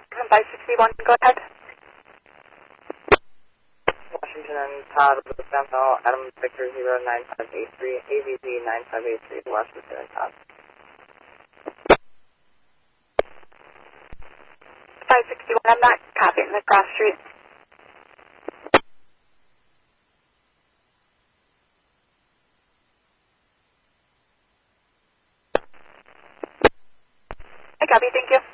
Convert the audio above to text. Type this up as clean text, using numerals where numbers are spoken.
561, go ahead. Washington and Todd, Downfall, Adam Victor 09583, AVZ 9583 to Washington and Todd. 561, I'm not copying the cross street. I copy, thank you.